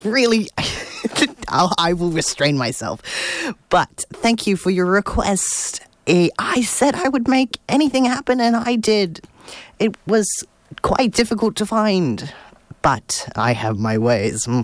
really... I will restrain myself. But thank you for your request. I said I would make anything happen, and I did. It was quite difficult to find, but I have my ways. From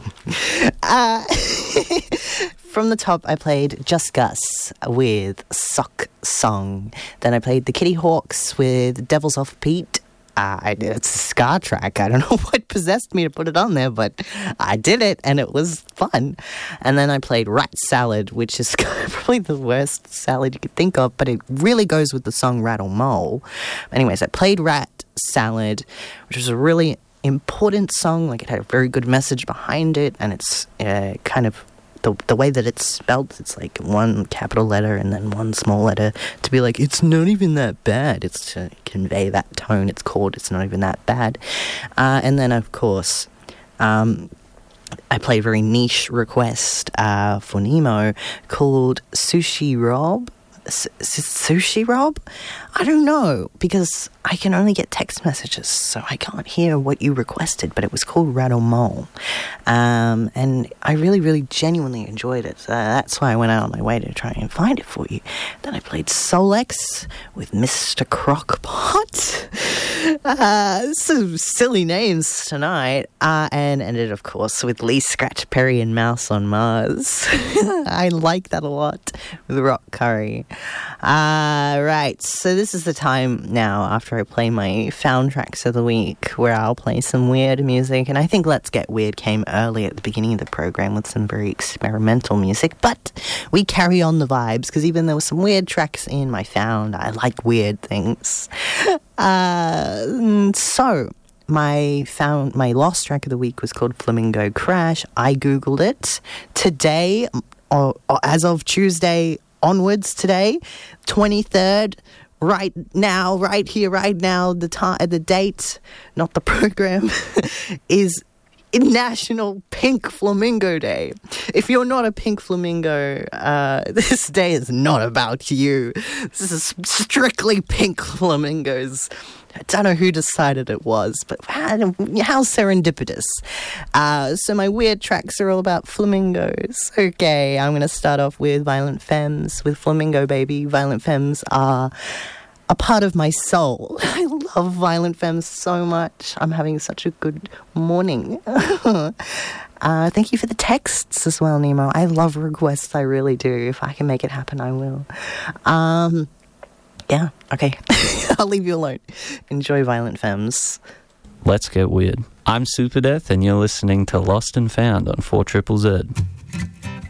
the top, I played Just Gus with Sock Song. Then I played the Kitty Hawks with Devils Off Pete. It's a ska track. I don't know what possessed me to put it on there, but I did it, and it was fun. And then I played Rat Salad, which is probably the worst salad you could think of, but it really goes with the song Rattle Mole. Anyways, I played Rat Salad, which was a really important song. Like, it had a very good message behind it, and it's kind of... The way that it's spelled, it's like one capital letter and then one small letter to be like, it's not even that bad. It's to convey that tone. It's called It's Not Even That Bad. And then, of course, I played a very niche request for Nemo called Sushi Rob. Sushi Rob? I don't know, because I can only get text messages, so I can't hear what you requested, but it was called Rattle Mole. And I really, really genuinely enjoyed it. That's why I went out on my way to try and find it for you. Then I played Solex with Mr. Crockpot. Some silly names tonight. And ended, of course, with Lee Scratch Perry and Mouse on Mars. I like that a lot with Rock Curry. Right, so this is the time now after I play my found tracks of the week where I'll play some weird music, and I think Let's Get Weird came early at the beginning of the program with some very experimental music, but we carry on the vibes because even there were some weird tracks in my found, I like weird things. So my lost track of the week was called Flamingo Crash. I googled it today, or as of Tuesday onwards today, 23rd, right now, right here, right now, the date, not the program, is National Pink Flamingo Day. If you're not a pink flamingo, this day is not about you. This is strictly pink flamingos. I don't know who decided it was, but how serendipitous. So my weird tracks are all about flamingos. Okay, I'm going to start off with Violent Femmes, with Flamingo Baby. Violent Femmes are a part of my soul. I love Violent Femmes so much. I'm having such a good morning. Thank you for the texts as well, Nemo. I love requests, I really do. If I can make it happen, I will. Yeah, okay. I'll leave you alone. Enjoy Violent Femmes. Let's Get Weird. I'm Superdeath, and you're listening to Lost and Found on 4ZZZ.